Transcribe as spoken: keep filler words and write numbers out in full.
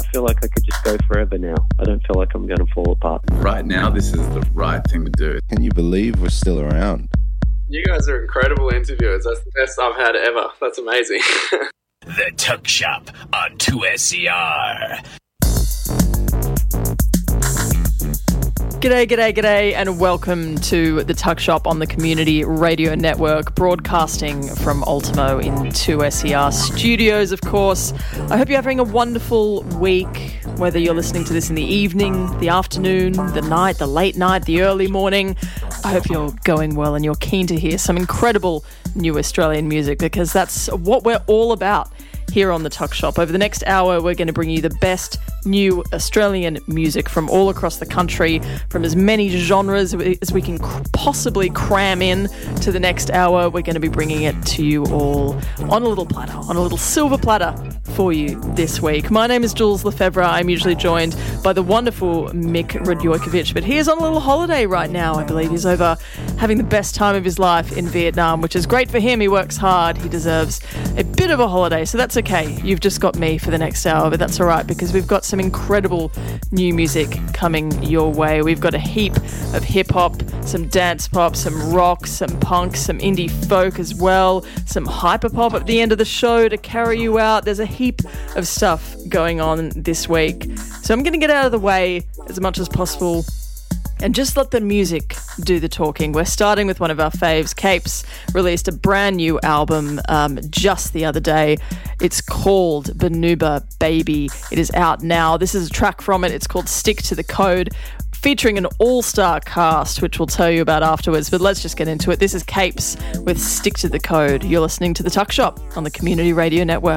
feel like I could just go forever now. I don't feel like I'm going to fall apart. Right now, this is the right thing to do. Can you believe we're still around? You guys are incredible interviewers. That's the best I've had ever. That's amazing. The Tuck Shop on two S C R. G'day, g'day, g'day, and welcome to the Tuck Shop on the Community Radio Network, broadcasting from Ultimo in two S E R studios, of course. I hope you're having a wonderful week, whether you're listening to this in the evening, the afternoon, the night, the late night, the early morning. I hope you're going well and you're keen to hear some incredible new Australian music, because that's what we're all about here on the Tuck Shop. Over the next hour, we're going to bring you the best new Australian music from all across the country, from as many genres as we can possibly cram in to the next hour. We're going to be bringing it to you all on a little platter, on a little silver platter for you this week. My name is Jules Lefebvre. I'm usually joined by the wonderful Mick Radojkovic, but he is on a little holiday right now. I believe he's over having the best time of his life in Vietnam, which is great for him. He works hard. He deserves a bit of a holiday, so that's okay. You've just got me for the next hour, but that's all right, because we've got some incredible new music coming your way. We've got a heap of hip-hop, some dance pop, some rock, some punk, some indie folk as well, some hyper-pop at the end of the show to carry you out. There's a heap of stuff going on this week, so I'm going to get out of the way as much as possible and just let the music do the talking. We're starting with one of our faves. Capes released a brand new album um, just the other day. It's called Banuba Baby. It is out now. This is a track from it. It's called Stick to the Code, featuring an all-star cast, which we'll tell you about afterwards. But let's just get into it. This is Capes with Stick to the Code. You're listening to The Tuck Shop on the Community Radio Network.